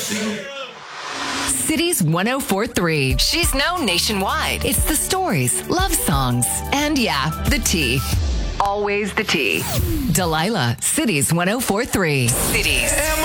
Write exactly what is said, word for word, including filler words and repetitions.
Cities one oh four three. She's known nationwide. It's the stories, love songs, and yeah, the tea. Always the tea. Delilah, Cities one oh four three. Cities.